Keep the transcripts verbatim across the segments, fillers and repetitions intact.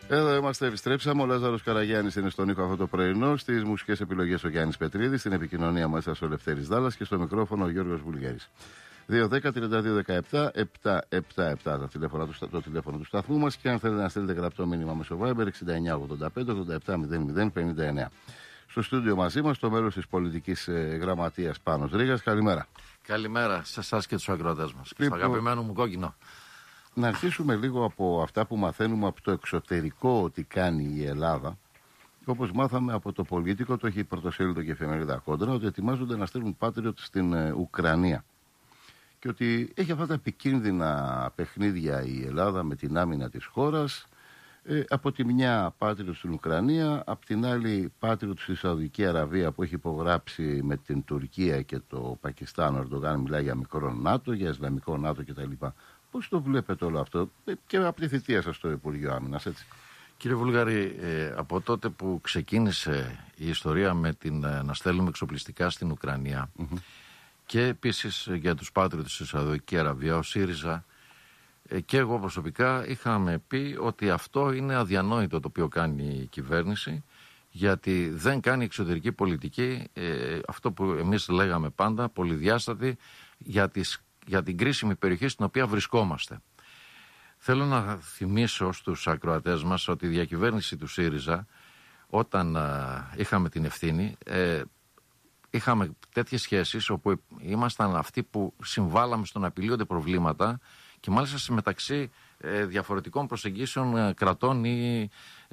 Εδώ είμαστε, επιστρέψαμε. Ο Λάζαρος Καραγιάννης είναι στον ήχο αυτό το πρωινό. Στις μουσικές επιλογές ο Γιάννης Πετρίδης. Στην επικοινωνία μας ο Λευτέρης Δάλλας και στο μικρόφωνο ο Γιώργος Βουλγαρής. δύο δέκα τριάντα δύο δεκαεπτά επτακόσια εβδομήντα επτά το τηλέφωνο του, το τηλέφωνο του σταθμού μας. Και αν θέλετε να στείλετε γραπτό μήνυμα μέσω Viber εξήντα εννιά ογδόντα πέντε ογδόντα επτά μηδέν μηδέν πενήντα εννιά. Στο στούντιο μαζί μας το μέλος της πολιτικής ε, γραμματείας Πάνος Ρήγας. Καλημέρα. Καλημέρα σε εσάς και τους ακροατές μας. Και Λοιπόν, στο αγαπημένο μου κόκκινο. Να αρχίσουμε λίγο από αυτά που μαθαίνουμε από το εξωτερικό ότι κάνει η Ελλάδα. Όπως μάθαμε από το Πολίτικο, το έχει πρωτοσέλιδο και εφημερίδα Κόντρα, ότι ετοιμάζονται να στέλνουν Patriot στην ε, Ουκρανία. Και ότι έχει αυτά τα επικίνδυνα παιχνίδια η Ελλάδα με την άμυνα της χώρας. Ε, από τη μια Patriot στην Ουκρανία, από την άλλη Patriot στη Σαουδική Αραβία που έχει υπογράψει με την Τουρκία και το Πακιστάν. Ο Ερντογάν μιλάει για μικρό ΝΑΤΟ, για Ισλαμικό ΝΑΤΟ κτλ. Πώς το βλέπετε όλο αυτό, και από τη θητεία σας στο Υπουργείο Άμυνας, έτσι? Κύριε Βουλγαρή, ε, από τότε που ξεκίνησε η ιστορία με την ε, να στέλνουμε εξοπλιστικά στην Ουκρανία mm-hmm. και επίσης για τους Patriot στη Σαουδική Αραβία, ο ΣΥΡΙΖΑ ε, και εγώ προσωπικά είχαμε πει ότι αυτό είναι αδιανόητο το οποίο κάνει η κυβέρνηση, γιατί δεν κάνει εξωτερική πολιτική, ε, αυτό που εμείς λέγαμε πάντα, πολυδιάστατη για, τις, για την κρίσιμη περιοχή στην οποία βρισκόμαστε. Θέλω να θυμίσω στους ακροατές μας ότι η διακυβέρνηση του ΣΥΡΙΖΑ, όταν α, είχαμε την ευθύνη, ε, είχαμε τέτοιες σχέσεις όπου ήμασταν αυτοί που συμβάλαμε στο να επιλύονται προβλήματα και μάλιστα μεταξύ ε, διαφορετικών προσεγγίσεων ε, κρατών ή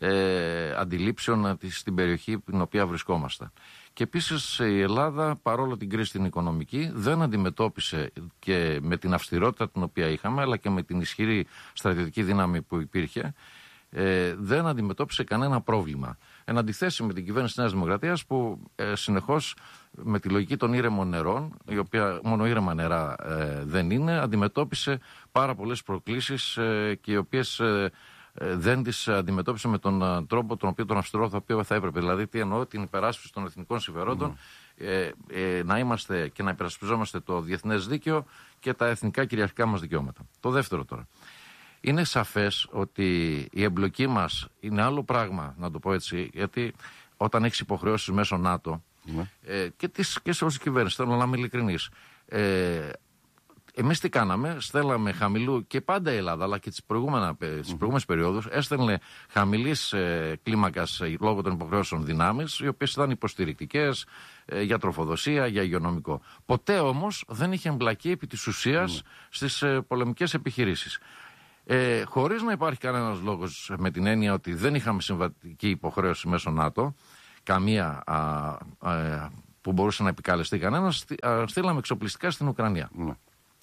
ε, αντιλήψεων ε, στην περιοχή στην οποία βρισκόμαστε. Και επίσης η Ελλάδα, παρόλο την κρίση την οικονομική, δεν αντιμετώπισε και με την αυστηρότητα την οποία είχαμε, αλλά και με την ισχυρή στρατιωτική δύναμη που υπήρχε, ε, δεν αντιμετώπισε κανένα πρόβλημα. Εν αντιθέσει με την κυβέρνηση της Νέας Δημοκρατίας που ε, συνεχώς με τη λογική των ήρεμων νερών, η οποία μόνο ήρεμα νερά ε, δεν είναι, αντιμετώπισε πάρα πολλές προκλήσεις ε, και οι οποίες ε, ε, δεν τις αντιμετώπισε με τον ε, τρόπο τον οποίο τον αυστηρό το οποίο θα έπρεπε. Δηλαδή, τι εννοώ, την υπεράσπιση των εθνικών συμφερόντων, mm. ε, ε, να είμαστε και να υπερασπιζόμαστε το διεθνές δίκαιο και τα εθνικά κυριαρχικά μας δικαιώματα. Το δεύτερο τώρα. Είναι σαφές ότι η εμπλοκή μας είναι άλλο πράγμα, να το πω έτσι, γιατί όταν έχεις υποχρεώσεις μέσω ΝΑΤΟ mm. ε, και, τις, και σε όσες κυβέρνηση, θέλω να είμαι ειλικρινής, ε, εμείς τι κάναμε, στέλναμε χαμηλού και πάντα η Ελλάδα, αλλά και τις, προηγούμενα, τις mm-hmm. προηγούμενες περιόδους, έστελνε χαμηλής ε, κλίμακας ε, λόγω των υποχρεώσεων δυνάμεις, οι οποίες ήταν υποστηρικτικές ε, για τροφοδοσία, για υγειονομικό. Ποτέ όμως δεν είχε εμπλακεί επί της ουσίας mm. στις ε, πολεμικές επιχειρήσεις. Ε, χωρίς να υπάρχει κανένας λόγος, με την έννοια ότι δεν είχαμε συμβατική υποχρέωση μέσω ΝΑΤΟ, καμία α, α, που μπορούσε να επικαλεστεί κανένας, στείλαμε εξοπλιστικά στην Ουκρανία. Mm.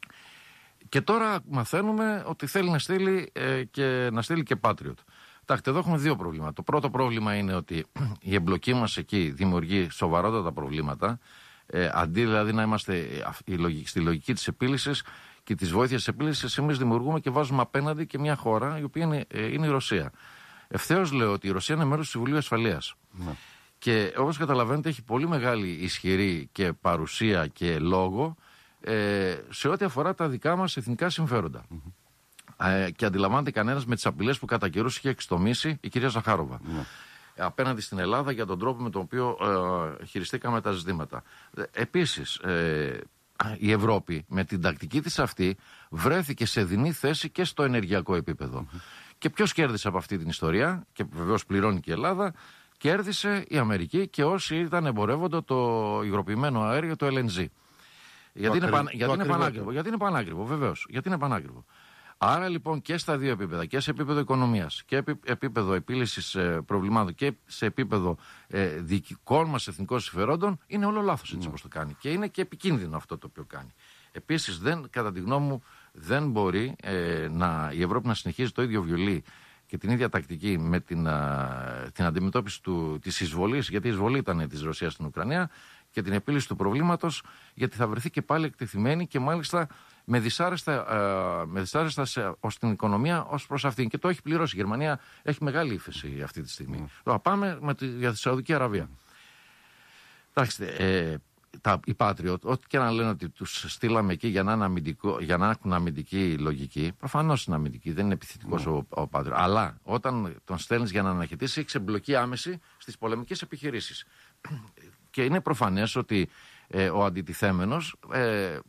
Και τώρα μαθαίνουμε ότι θέλει να στείλει, ε, και, να στείλει και Patriot. Τάχτε, εδώ έχουμε δύο προβλήματα. Το πρώτο πρόβλημα είναι ότι η εμπλοκή μας εκεί δημιουργεί σοβαρότατα προβλήματα. Ε, αντί δηλαδή να είμαστε η λογική, στη λογική της επίλυσης και της βοήθειας της επίλυσης, εμείς δημιουργούμε και βάζουμε απέναντι και μια χώρα η οποία είναι, ε, είναι η Ρωσία. Ευθέως λέω ότι η Ρωσία είναι μέρος του Συμβουλίου Ασφαλείας. Mm. Και όπως καταλαβαίνετε έχει πολύ μεγάλη ισχυρή και παρουσία και λόγο ε, σε ό,τι αφορά τα δικά μας εθνικά συμφέροντα. Mm-hmm. Ε, και αντιλαμβάνεται κανένας με τις απειλές που κατά καιρούς είχε εξτομίσει η κυρία Ζαχάροβα. Mm. Απέναντι στην Ελλάδα για τον τρόπο με τον οποίο ε, χειριστήκαμε τα ζητήματα. Ε, επίσης, ε, η Ευρώπη με την τακτική της αυτή βρέθηκε σε δεινή θέση και στο ενεργειακό επίπεδο. Mm-hmm. Και ποιος κέρδισε από αυτή την ιστορία, και βεβαίως πληρώνει και η Ελλάδα? Κέρδισε η Αμερική και όσοι ήταν εμπορεύονται το υγροποιημένο αέριο, το ελ εν τζι. Γιατί, είναι, παν, γιατί είναι πανάκριβο, γιατί είναι πανάκριβο, βεβαίως. Γιατί είναι πανάκριβο. Άρα λοιπόν και στα δύο επίπεδα, και σε επίπεδο οικονομίας και επί, επίπεδο επίλυσης ε, προβλημάτων και σε επίπεδο ε, δικών μας εθνικών συμφερόντων, είναι όλο λάθος έτσι όπως το κάνει. Και είναι και επικίνδυνο αυτό το οποίο κάνει. Επίσης, δεν, κατά τη γνώμη μου, δεν μπορεί ε, να, η Ευρώπη να συνεχίζει το ίδιο βιολί και την ίδια τακτική με την, α, την αντιμετώπιση του, της εισβολής, γιατί η εισβολή ήταν της Ρωσίας στην Ουκρανία, και την επίλυση του προβλήματος, γιατί θα βρεθεί και πάλι εκτεθειμένη και μάλιστα με δυσάρεστα, α, με δυσάρεστα σε, ως την οικονομία ως προς αυτήν. Και το έχει πληρώσει. Η Γερμανία έχει μεγάλη ύφεση αυτή τη στιγμή. Mm. Τώρα πάμε με τη, για τη Σαουδική Αραβία. Mm. Εντάξει, ε, τα, οι Patriot, ό,τι και να λένε ότι τους στείλαμε εκεί για να, είναι αμυντικό, για να έχουν αμυντική λογική, προφανώς είναι αμυντική, δεν είναι επιθετικός mm. ο, ο Patriot. Αλλά όταν τον στέλνεις για να αναχαιτήσει, έχεις εμπλοκή άμεση στις πολεμικές επιχειρήσεις. Και είναι προφανές ότι ε, ο αντιτιθέμενος ε, ε,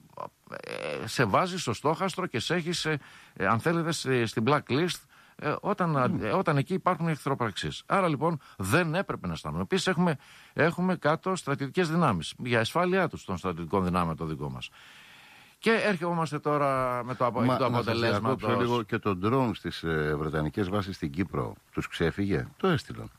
σε βάζει στο στόχαστρο και σε έχεις, ε, ε, αν θέλετε, στην blacklist ε, όταν, mm. ε, όταν εκεί υπάρχουν εχθροπραξίες. Άρα λοιπόν δεν έπρεπε να στάνουμε. Επίσης έχουμε, έχουμε κάτω στρατιωτικές δυνάμεις για ασφάλειά τους των στρατιωτικών δυνάμεων το δικό μας. Και έρχομαστε τώρα με το, απο, Μα, το αποτελέσμα. Να σας λίγο και τον ντρόουν στις ε, βρετανικές βάσεις στην Κύπρο. Τους ξέφυγε, το έστειλαν.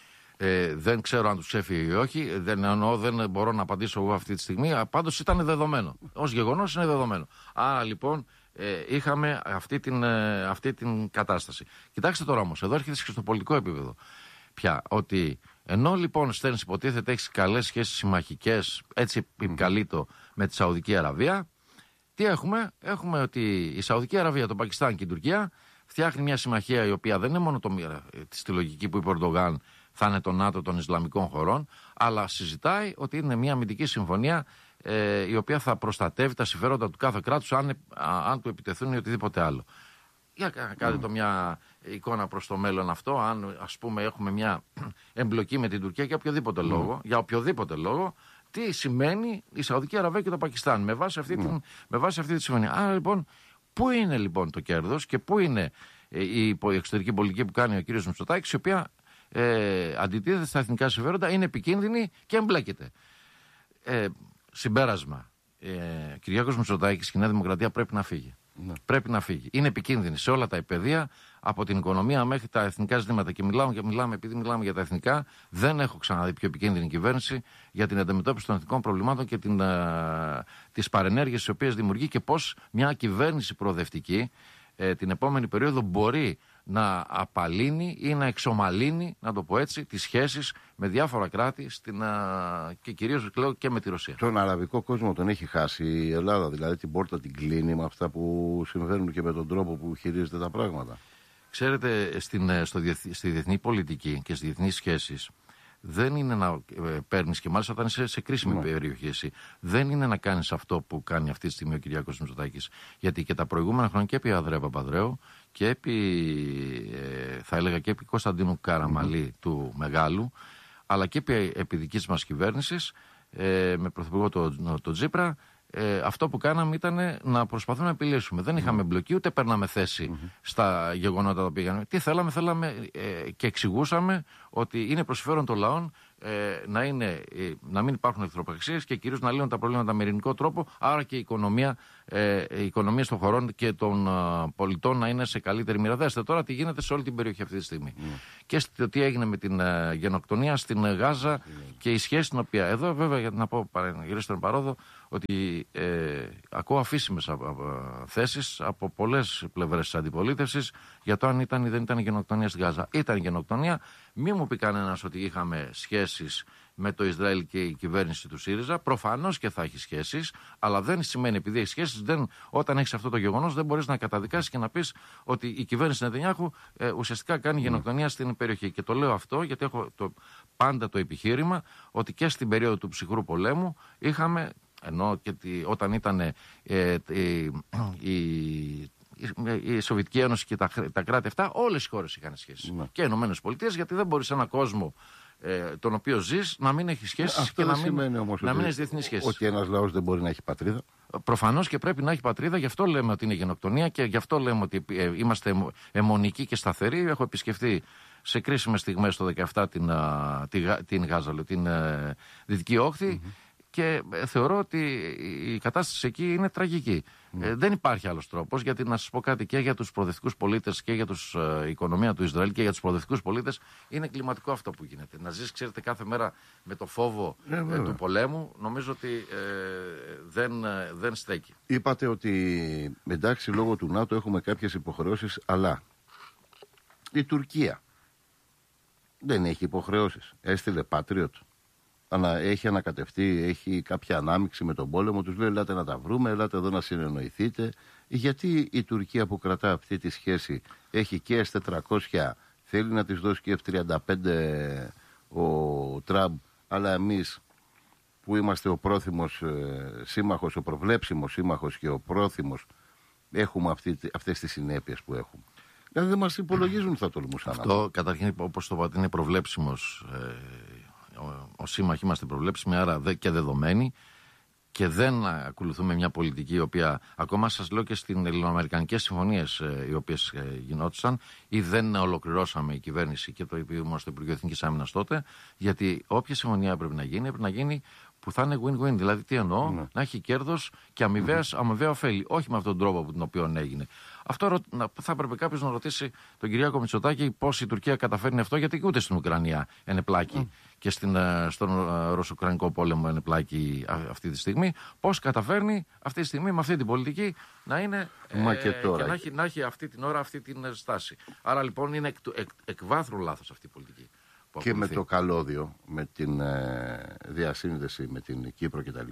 Ε, δεν ξέρω αν τους ξέφυγε ή όχι. Δεν, εννοώ, δεν μπορώ να απαντήσω εγώ αυτή τη στιγμή. Πάντως ήταν δεδομένο. Ως γεγονός είναι δεδομένο. Άρα λοιπόν ε, είχαμε αυτή την, ε, αυτή την κατάσταση. Κοιτάξτε τώρα όμως, εδώ έρχεται και στο πολιτικό επίπεδο πια. Ότι ενώ λοιπόν στέλνεις, υποτίθεται, έχεις καλές σχέσεις συμμαχικές, έτσι επικαλείτο, με τη Σαουδική Αραβία. Τι έχουμε? Έχουμε ότι η Σαουδική Αραβία, το Πακιστάν και η Τουρκία φτιάχνει μια συμμαχία η οποία δεν είναι μόνο το, στη λογική που είπε ο Ερντογάν, θα είναι το ΝΑΤΟ των Ισλαμικών χωρών, αλλά συζητάει ότι είναι μια αμυντική συμφωνία ε, η οποία θα προστατεύει τα συμφέροντα του κάθε κράτους αν, αν του επιτεθούν ή οτιδήποτε άλλο. Για κάντε το μια εικόνα προς το μέλλον αυτό, αν ας πούμε έχουμε μια εμπλοκή με την Τουρκία για οποιοδήποτε mm. λόγο, για οποιοδήποτε λόγο, τι σημαίνει η Σαουδική Αραβία και το Πακιστάν με βάση αυτή, mm. την, με βάση αυτή τη συμφωνία. Άρα λοιπόν, πού είναι λοιπόν το κέρδος και πού είναι η, η εξωτερική πολιτική που κάνει ο κ. Μητσοτάκης, η οποία ε, αντιτίθεται στα εθνικά συμφέροντα, είναι επικίνδυνη και εμπλέκεται. Ε, συμπέρασμα. Ε, Κυριάκος Μητσοτάκης και η Νέα Δημοκρατία πρέπει να φύγει. Ναι. Πρέπει να φύγει. Είναι επικίνδυνη σε όλα τα επαιδεία, από την οικονομία μέχρι τα εθνικά ζητήματα. Και μιλάμε, και μιλάμε, επειδή μιλάμε για τα εθνικά, δεν έχω ξαναδεί πιο επικίνδυνη κυβέρνηση για την αντιμετώπιση των εθνικών προβλημάτων και την, α, τις παρενέργειες τις οποίες δημιουργεί και πώς μια κυβέρνηση προοδευτική ε, την επόμενη περίοδο μπορεί να απαλύνει ή να εξομαλύνει, να το πω έτσι, τις σχέσεις με διάφορα κράτη στην, α, και κυρίως λέω και με τη Ρωσία. Τον αραβικό κόσμο τον έχει χάσει η Ελλάδα, δηλαδή την πόρτα την κλείνει με αυτά που συμβαίνουν και με τον τρόπο που χειρίζεται τα πράγματα. Ξέρετε, στην, στο, στη διεθνή πολιτική και στις διεθνείς σχέσεις δεν είναι να ε, παίρνεις, και μάλιστα όταν είσαι σε κρίσιμη ναι. περιοχή εσύ, δεν είναι να κάνεις αυτό που κάνει αυτή τη στιγμή ο Κυριάκος Μητσοτάκης. Γιατί και τα προηγούμενα χρόνια και επί Ανδρέα Παπανδρέου και επί, ε, θα έλεγα και επί Κωνσταντίνου Καραμαλή mm-hmm. του Μεγάλου, αλλά και επί, επί δικής μας κυβέρνησης, ε, με πρωθυπουργό τον το Τζίπρα, Ε, αυτό που κάναμε ήταν να προσπαθούμε να επιλύσουμε. Δεν είχαμε εμπλοκή, ούτε παίρναμε θέση mm-hmm. στα γεγονότα τα οποία πήγαμε. Τι θέλαμε, θέλαμε ε, και εξηγούσαμε ότι είναι προς συμφέρον των λαών ε, να, είναι, ε, να μην υπάρχουν εχθροπραξίες και κυρίως να λύνουν τα προβλήματα με ειρηνικό τρόπο. Άρα και η οικονομία, ε, η οικονομία των χωρών και των ε, πολιτών να είναι σε καλύτερη μοίρα. Δέστε τώρα τι γίνεται σε όλη την περιοχή αυτή τη στιγμή. Mm. Και στο τι έγινε με την ε, γενοκτονία στην ε, Γάζα mm. και η σχέση την οποία. Εδώ, βέβαια, για να πω γυρίστερον παρόδο, ότι ε, ακούω αφήσιμες θέσεις από πολλές πλευρές της αντιπολίτευσης για το αν ήταν ή δεν ήταν γενοκτονία στη Γάζα. Ήταν γενοκτονία. Μη μου πει κανένας ότι είχαμε σχέσεις με το Ισραήλ και η κυβέρνηση του ΣΥΡΙΖΑ. Προφανώς και θα έχει σχέσεις, αλλά δεν σημαίνει επειδή έχει σχέσεις, δεν, όταν έχεις αυτό το γεγονός, δεν μπορείς να καταδικάσεις και να πεις ότι η κυβέρνηση Νετανιάχου ε, ουσιαστικά κάνει γενοκτονία στην περιοχή. Και το λέω αυτό γιατί έχω το, πάντα το επιχείρημα ότι και στην περίοδο του ψυχρού πολέμου είχαμε. Ενώ και τη, όταν ήταν ε, ε, η, η, η Σοβιετική Ένωση και τα, τα κράτη αυτά, όλες οι χώρες είχαν σχέσεις. Ναι. Και οι Ηνωμένες Πολιτείες, γιατί δεν μπορεί σε έναν κόσμο ε, τον οποίο ζεις να μην έχει σχέσεις και να μην, να μην έχει διεθνείς σχέσεις. Ότι ένας λαός δεν μπορεί να έχει πατρίδα. Προφανώς και πρέπει να έχει πατρίδα, γι' αυτό λέμε ότι είναι γενοκτονία και γι' αυτό λέμε ότι ε, είμαστε αιμονικοί και σταθεροί. Έχω επισκεφτεί σε κρίσιμες στιγμές το δεκαεπτά την, την, την Γάζα, την ε, Δυτική Όχθη. Mm-hmm. Και θεωρώ ότι η κατάσταση εκεί είναι τραγική. Mm. Ε, δεν υπάρχει άλλος τρόπος, γιατί να σας πω κάτι και για τους προοδευτικούς πολίτες και για την ε, οικονομία του Ισραήλ και για τους προοδευτικούς πολίτες, είναι κλιματικό αυτό που γίνεται. Να ζεις, ξέρετε, κάθε μέρα με το φόβο ε, ε, του πολέμου, νομίζω ότι ε, δεν, ε, δεν στέκει. Είπατε ότι εντάξει, λόγω του ΝΑΤΟ έχουμε κάποιες υποχρεώσεις, αλλά η Τουρκία δεν έχει υποχρεώσεις. Έστειλε Patriot. Ανα, έχει ανακατευτεί, έχει κάποια ανάμειξη με τον πόλεμο, τους λέει ελάτε να τα βρούμε, ελάτε εδώ να συνεννοηθείτε. Γιατί η Τουρκία που κρατά αυτή τη σχέση έχει και ες τετρακόσια, θέλει να της δώσει και εφ τριάντα πέντε ο Τραμπ, αλλά εμείς που είμαστε ο πρόθυμος ε, σύμμαχος, ο προβλέψιμος σύμμαχος και ο πρόθυμος, έχουμε αυτή, αυτές τις συνέπειες που έχουμε. Δηλαδή δεν μας υπολογίζουν, θα τολμούσαν. Αυτό καταρχήν, όπως το είπατε, είναι προβλέψιμος. Ε, ο, ο σύμμαχοι είμαστε προβλέψιμοι, άρα δε, και δεδομένοι. Και δεν ακολουθούμε μια πολιτική η οποία, ακόμα σας λέω και στις ελληνοαμερικανικές συμφωνίες ε, οι οποίες ε, γινόντουσαν, ή δεν ολοκληρώσαμε η κυβέρνηση και το ήμουν στο Υπουργείο Εθνικής Άμυνας τότε, γιατί όποια συμφωνία έπρεπε να γίνει, έπρεπε να γίνει που θα είναι win-win. Δηλαδή, τι εννοώ, mm. να έχει κέρδος και αμοιβαία mm. ωφέλη. Όχι με αυτόν τον τρόπο από τον οποίο έγινε. Αυτό θα έπρεπε κάποιος να ρωτήσει τον Κυριάκο Μητσοτάκη πώς η Τουρκία καταφέρνει αυτό, γιατί ούτε στην Ουκρανία είναι πλάκη mm. και στην, στον Ρωσο-Ουκρανικό πόλεμο είναι πλάκη αυτή τη στιγμή. Πώς καταφέρνει αυτή τη στιγμή με αυτή την πολιτική να είναι. Μα και, ε, τώρα. και να, έχει, να έχει αυτή την ώρα αυτή την στάση. Άρα λοιπόν είναι εκ, εκ, εκ βάθρων λάθος αυτή η πολιτική. Και με το καλώδιο, με την ε, διασύνδεση με την Κύπρο κτλ.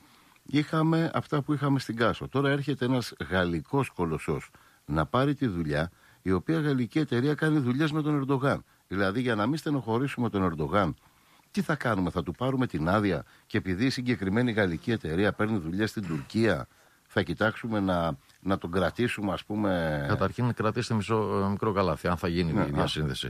Είχαμε αυτά που είχαμε στην Κάσο. Τώρα έρχεται ένας γαλλικός κολοσσός να πάρει τη δουλειά, η οποία γαλλική εταιρεία κάνει δουλειές με τον Ερντογάν. Δηλαδή, για να μην στενοχωρήσουμε τον Ερντογάν, τι θα κάνουμε, θα του πάρουμε την άδεια και επειδή η συγκεκριμένη γαλλική εταιρεία παίρνει δουλειές στην Τουρκία, θα κοιτάξουμε να, να τον κρατήσουμε, ας πούμε. Καταρχήν, κρατήστε μισό, μικρό καλάθι, αν θα γίνει ναι, η διασύνδεση.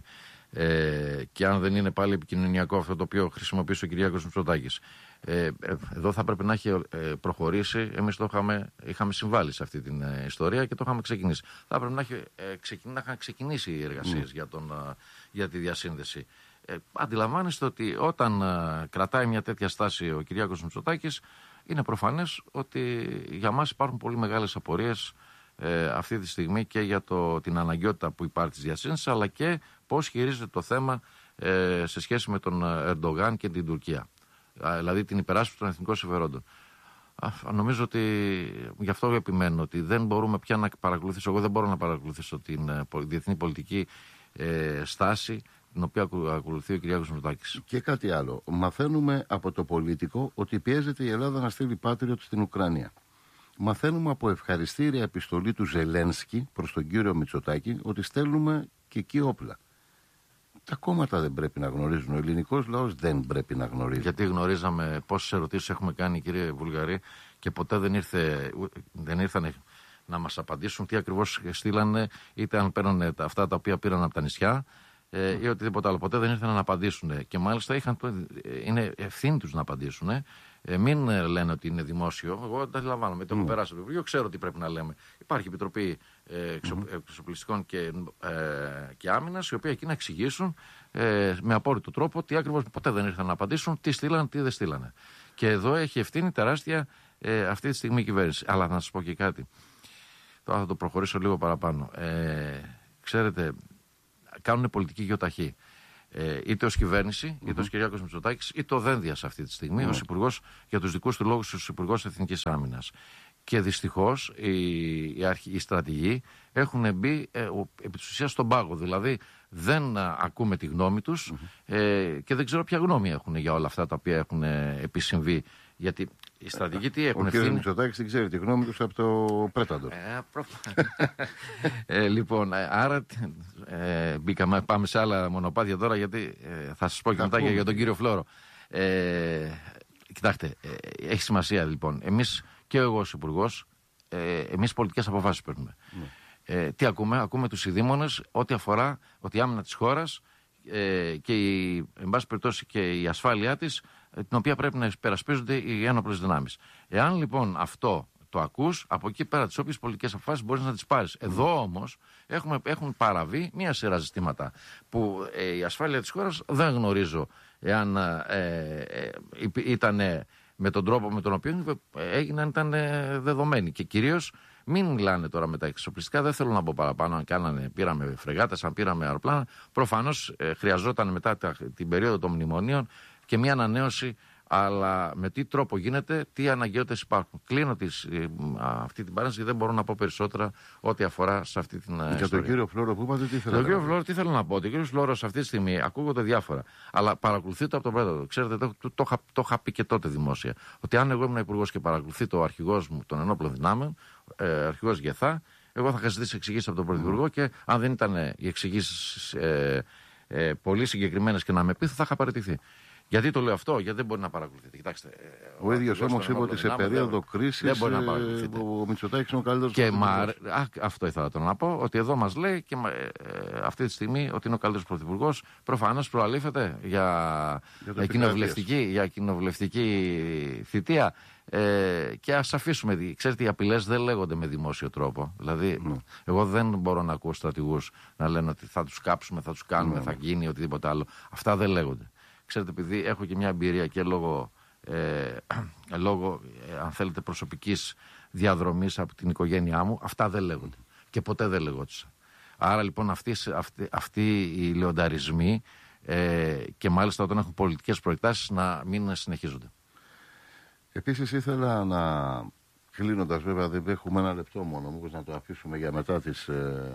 Ε, και αν δεν είναι πάλι επικοινωνιακό αυτό το οποίο χρησιμοποιήσει ο Κυριάκος Μητσοτάκης. Ε, εδώ θα πρέπει να έχει ε, προχωρήσει. Εμείς το είχαμε, είχαμε συμβάλει σε αυτή την ε, ιστορία και το είχαμε ξεκινήσει. Θα πρέπει να, έχει, ε, ξεκινήσει, να είχαν ξεκινήσει οι εργασίες mm. για, τον, ε, για τη διασύνδεση. Ε, αντιλαμβάνεστε ότι όταν ε, κρατάει μια τέτοια στάση ο Κυριάκος Μητσοτάκης, είναι προφανές ότι για μας υπάρχουν πολύ μεγάλες απορίες ε, αυτή τη στιγμή και για το, την αναγκαιότητα που υπάρχει της διασύνδεσης, αλλά και πώς χειρίζεται το θέμα ε, σε σχέση με τον Ερντογάν και την Τουρκία. Δηλαδή την υπεράσπιση των εθνικών συμφερόντων. Νομίζω ότι γι' αυτό επιμένω ότι δεν μπορούμε πια να παρακολουθήσω, εγώ δεν μπορώ να παρακολουθήσω την διεθνή πολιτική ε, στάση την οποία ακολουθεί ο Κυριάκος Μητσοτάκης. Και κάτι άλλο. Μαθαίνουμε από το πολίτικο ότι πιέζεται η Ελλάδα να στείλει Patriot στην Ουκρανία. Μαθαίνουμε από ευχαριστήρια επιστολή του Ζελένσκι προς τον κύριο Μητσοτάκη ότι στέλνουμε και εκεί όπλα. Τα κόμματα δεν πρέπει να γνωρίζουν. Ο ελληνικός λαός δεν πρέπει να γνωρίζει. Γιατί γνωρίζαμε πόσες ερωτήσεις έχουμε κάνει, κύριε Βουλγαρή, και ποτέ δεν, ήρθε, δεν ήρθαν να μας απαντήσουν τι ακριβώς στείλανε, είτε αν παίρνουν αυτά τα οποία πήραν από τα νησιά ε, ή οτιδήποτε άλλο. Ποτέ δεν ήρθαν να απαντήσουν. Και μάλιστα είχαν, είναι ευθύνη τους να απαντήσουν. Ε, μην λένε ότι είναι δημόσιο. Εγώ τα αντιλαμβάνομαι. Το έχω mm. περάσει το Υπουργείο, ξέρω τι πρέπει να λέμε. Υπάρχει Επιτροπή ε, εξο, mm. Εξοπλιστικών και, ε, και Άμυνας, η οποία εκεί να εξηγήσουν ε, με απόρριτο τρόπο τι ακριβώς ποτέ δεν ήρθαν να απαντήσουν, τι στείλανε, τι δεν στείλανε. Και εδώ έχει ευθύνη τεράστια ε, αυτή τη στιγμή η κυβέρνηση. Αλλά να σας πω και κάτι. Τώρα θα το προχωρήσω λίγο παραπάνω. Ε, ξέρετε, κάνουν πολιτική γιοταχή. Ε, είτε ως κυβέρνηση, mm-hmm. είτε ως Κυριάκος Μητσοτάκης, είτε ο Δένδιας αυτή τη στιγμή, mm-hmm. ως υπουργός, για τους δικούς του λόγους, ως υπουργός Εθνικής Άμυνας. Και δυστυχώς οι, οι, αρχ, οι στρατηγοί έχουν μπει ε, ο, επί της ουσίας στον πάγο. Δηλαδή δεν α, ακούμε τη γνώμη τους mm-hmm. ε, και δεν ξέρω ποια γνώμη έχουν για όλα αυτά τα οποία έχουν ε, επισυμβεί. Γιατί οι στρατηγοί τι έχουν ευθύνη. Ο κ. Μητσοτάκης δεν ξέρει τη γνώμη τους από το Πρέταντο. Ε, ε, λοιπόν, άρα ε, μπήκαμε, πάμε σε άλλα μονοπάτια τώρα, γιατί ε, θα σας πω και μετά για τον κύριο Φλόρο. Ε, κοιτάξτε, ε, έχει σημασία λοιπόν. Εμείς και εγώ ως υπουργός, ε, εμείς πολιτικές αποφάσεις παίρνουμε. Ναι. Ε, τι ακούμε, ακούμε τους ειδήμονες ό,τι αφορά ότι η άμυνα της χώρας ε, και η, εν πάση περιπτώσει και η ασφάλειά της, την οποία πρέπει να υπερασπίζονται οι ένοπλες δυνάμεις. Εάν λοιπόν αυτό το ακούς, από εκεί πέρα τις όποιες πολιτικές αποφάσεις μπορείς να τις πάρεις. Εδώ όμως έχουμε, έχουν παραβεί μία σειρά ζητήματα που ε, η ασφάλεια της χώρας δεν γνωρίζω εάν ε, ε, ήταν με τον τρόπο με τον οποίο έγιναν, ήταν ε, δεδομένοι. Και κυρίως μην μιλάνε τώρα με τα εξοπλιστικά, δεν θέλω να πω παραπάνω αν κάνανε, πήραμε φρεγάτες, αν πήραμε αεροπλάνα. Προφανώς ε, χρειαζόταν μετά τα, την περίοδο των μνημονίων και μια ανανέωση, αλλά με τι τρόπο γίνεται, τι αναγκαιότητες υπάρχουν. Κλείνω τις, ε, αυτή την παρένθεση, δεν μπορώ να πω περισσότερα ό,τι αφορά σε αυτή την ιστορία. Για τον κύριο Φλόρο που είπατε, τι θέλω να πω. Τον κύριο Φλόρο, τι θέλω να πω. Τον κύριο Φλόρο αυτή τη στιγμή ακούγονται διάφορα. Αλλά παρακολουθείτε από τον Πρέταντο. Ξέρετε, το, το, το, το, το είχα πει και τότε δημόσια. Ότι αν εγώ ήμουν υπουργός και παρακολουθεί το αρχηγός μου των ενόπλων δυνάμεων, ε, αρχηγός Γεθά, εγώ θα είχα ζητήσει εξηγήσεις από τον Πρωθυπουργό mm. και αν δεν ήταν οι εξηγήσεις ε, ε, πολύ συγκεκριμένες και να με πείθουν, θα είχα παραιτηθεί. Γιατί το λέω αυτό, γιατί δεν μπορεί να παρακολουθείτε. Κοιτάξτε, ο ίδιος όμως είπε ότι σε περίοδο κρίσης δεν μπορεί να παρακολουθείτε. Ο Μητσοτάκης είναι ο καλύτερος. Και μα... Α, αυτό ήθελα να πω, ότι εδώ μας λέει και ε, αυτή τη στιγμή ότι είναι ο καλύτερος πρωθυπουργός. Προφανώς προαλήφεται για, για, κοινοβουλευτική, για κοινοβουλευτική θητεία. Ε, και ας αφήσουμε. Ξέρετε, οι απειλές δεν λέγονται με δημόσιο τρόπο. Δηλαδή, mm. εγώ δεν μπορώ να ακούω στρατηγούς να λένε ότι θα τους κάψουμε, θα τους κάνουμε, mm. θα γίνει οτιδήποτε άλλο. Αυτά δεν λέγονται. Ξέρετε, επειδή έχω και μια εμπειρία και λόγω, ε, λόγω ε, αν θέλετε, προσωπικής διαδρομής από την οικογένειά μου, αυτά δεν λέγονται. Και ποτέ δεν λεγόντουσαν. Άρα λοιπόν αυτοί, αυτοί, αυτοί οι λεονταρισμοί ε, και μάλιστα όταν έχουν πολιτικές προεκτάσεις να μην συνεχίζονται. Επίσης ήθελα να, κλείνοντας βέβαια, δεν έχουμε ένα λεπτό μόνο, μήπως να το αφήσουμε για μετά τις ε,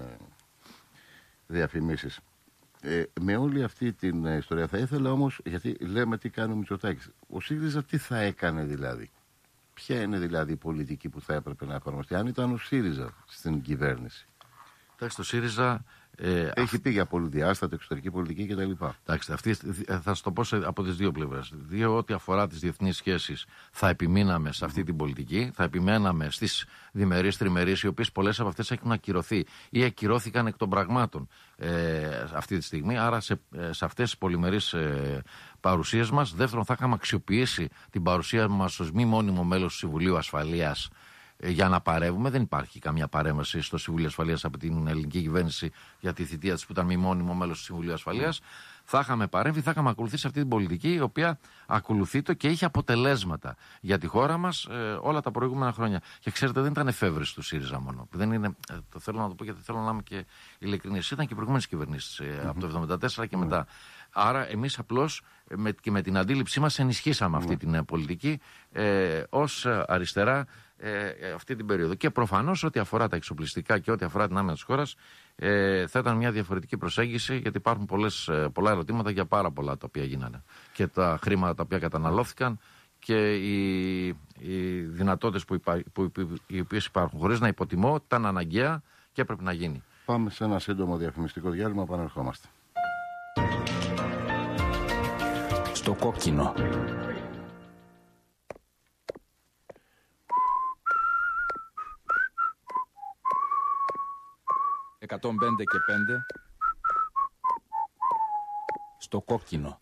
διαφημίσεις. Ε, με όλη αυτή την ιστορία θα ήθελα όμως, γιατί λέμε τι κάνει ο Μητσοτάκης, ο ΣΥΡΙΖΑ τι θα έκανε δηλαδή? Ποια είναι δηλαδή η πολιτική που θα έπρεπε να εφαρμοστεί αν ήταν ο ΣΥΡΙΖΑ στην κυβέρνηση? Εντάξει, το ΣΥΡΙΖΑ Ε, Έχει πει για πολυδιάστατη εξωτερική πολιτική κτλ. Εντάξει, αυτή, θα σου το πω σε, από τις δύο πλευρές. Δύο, ό,τι αφορά τις διεθνείς σχέσεις, θα επιμείναμε σε αυτή την πολιτική, θα επιμέναμε στις διμερείς, τριμερείς, οι οποίες πολλές από αυτές έχουν ακυρωθεί ή ακυρώθηκαν εκ των πραγμάτων ε, αυτή τη στιγμή. Άρα σε, σε αυτές τις πολυμερείς ε, παρουσίες μας, δεύτερον, θα είχαμε αξιοποιήσει την παρουσία μας ως μη μόνιμο μέλος του Συμβουλίου Ασφαλείας για να παρεύουμε. Δεν υπάρχει καμία παρέμβαση στο Συμβούλιο Ασφαλείας από την ελληνική κυβέρνηση για τη θητεία της που ήταν μη μόνιμο μέλος του Συμβουλίου Ασφαλείας. Mm. Θα είχαμε παρέμβει, θα είχαμε ακολουθήσει αυτή την πολιτική, η οποία ακολουθείται και είχε αποτελέσματα για τη χώρα μας ε, όλα τα προηγούμενα χρόνια. Και ξέρετε, δεν ήταν εφεύρεση του ΣΥΡΙΖΑ μόνο. Δεν είναι, ε, το θέλω να το πω γιατί θέλω να είμαι και ειλικρινής. Ήταν και οι προηγούμενες κυβερνήσεις ε, mm-hmm. από το εβδομήντα τέσσερα και mm-hmm. μετά. Άρα εμείς απλώς με, και με την αντίληψή μας ενισχύσαμε mm-hmm. αυτή την ε, πολιτική ε, ως αριστερά Ε, αυτή την περίοδο. Και προφανώς ό,τι αφορά τα εξοπλιστικά και ό,τι αφορά την άμυνα της χώρας ε, θα ήταν μια διαφορετική προσέγγιση, γιατί υπάρχουν πολλές, πολλά ερωτήματα για πάρα πολλά τα οποία γίνανε και τα χρήματα τα οποία καταναλώθηκαν και οι, οι δυνατότητες που, υπά, που, που, οι οποίες υπάρχουν, χωρίς να υποτιμώ, ήταν αναγκαία και έπρεπε να γίνει. Πάμε σε ένα σύντομο διαφημιστικό διάλειμμα, επανερχόμαστε. Στο κόκκινο. εκατόν πέντε και πέντε στο κόκκινο.